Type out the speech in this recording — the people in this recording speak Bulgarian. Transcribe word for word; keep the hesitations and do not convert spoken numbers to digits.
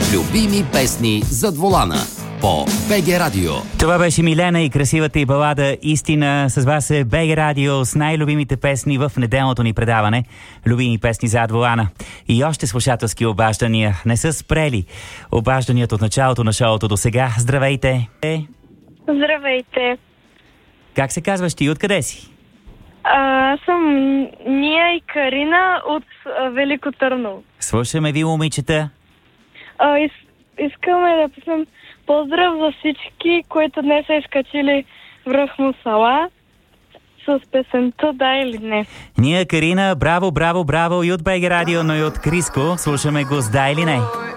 Любими песни зад волана по БГ Радио. Това беше Милена и красивата и балада "Истина". С вас е БГ Радио с най-любимите песни в неделното ни предаване. Любими песни зад волана. И още слушателски обаждания не са спрели. Обажданията от началото на шоуто до сега. Здравейте! Здравейте! Как се казваш ти? Откъде си? Аз съм Ния и Карина от а, Велико Търново. Слушаме ви, момичета. А, из, искаме да пуснем поздрав за всички, които днес са изкачили връх Мусала с песента "Да или не". Ния, Карина, браво, браво, браво и от БГ Радио, но и от Криско. Слушаме го с "Да или не".